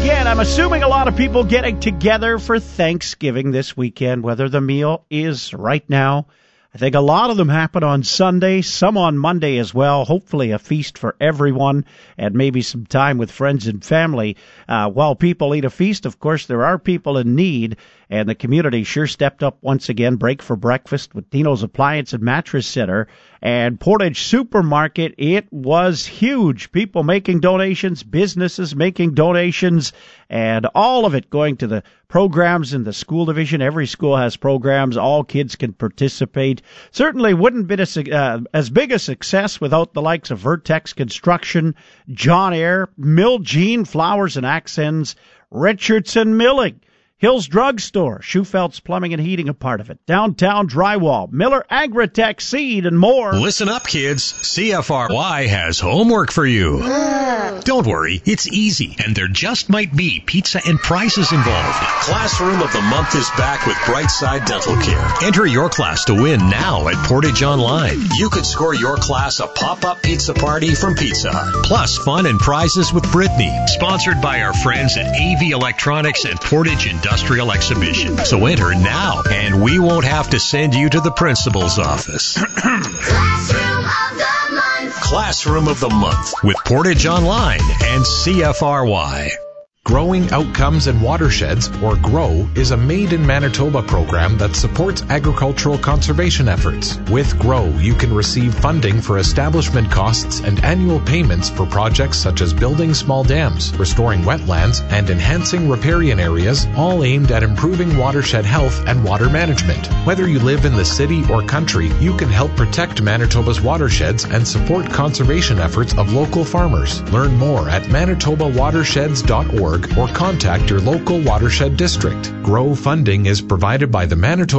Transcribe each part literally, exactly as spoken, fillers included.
weekend. I'm assuming a lot of people getting together for Thanksgiving this weekend, whether the meal is right now. I think a lot of them happen on Sunday, some on Monday as well. Hopefully a feast for everyone and maybe some time with friends and family. Uh, while people eat a feast, of course, there are people in need, and the community sure stepped up once again. Break for breakfast with Dino's Appliance and Mattress Center and Portage Supermarket. It was huge. People making donations, businesses making donations, and all of it going to the programs in the school division. Every school has programs. All kids can participate. Certainly wouldn't be a, uh, as big a success without the likes of Vertex Construction, John Eyre, Mill Jean Flowers and Accents, Richardson Milling, Hills Drugstore, Schufeld's Plumbing and Heating a part of it, Downtown Drywall, Miller Agritech Seed, and more. Listen up, kids. C F R Y has homework for you. Don't worry, it's easy, and there just might be pizza and prizes involved. Classroom of the Month is back with Brightside Dental Care. Enter your class to win now at Portage Online. You could score your class a pop-up pizza party from Pizza Hut. Plus fun and prizes with Brittany, sponsored by our friends at A V Electronics and Portage Industrial Exhibition. So enter now, and we won't have to send you to the principal's office. Classroom of the Month. Classroom of the Month with Portage Online and C F R Y. Growing Outcomes and Watersheds, or GROW, is a Made in Manitoba program that supports agricultural conservation efforts. With GROW, you can receive funding for establishment costs and annual payments for projects such as building small dams, restoring wetlands, and enhancing riparian areas, all aimed at improving watershed health and water management. Whether you live in the city or country, you can help protect Manitoba's watersheds and support conservation efforts of local farmers. Learn more at manitoba watersheds dot org or contact your local watershed district. GROW funding is provided by the Manitoba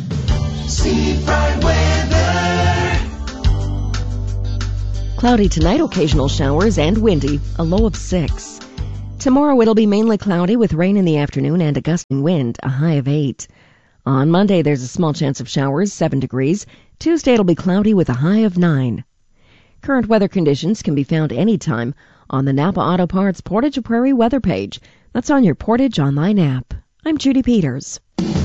Seafront weather. Cloudy tonight, occasional showers and windy, a low of six. Tomorrow it'll be mainly cloudy with rain in the afternoon and a gusting wind, a high of eight. On Monday there's a small chance of showers, seven degrees. Tuesday it'll be cloudy with a high of nine. Current weather conditions can be found anytime on the Napa Auto Parts Portage Prairie weather page. That's on your Portage Online app. I'm Judy Peters.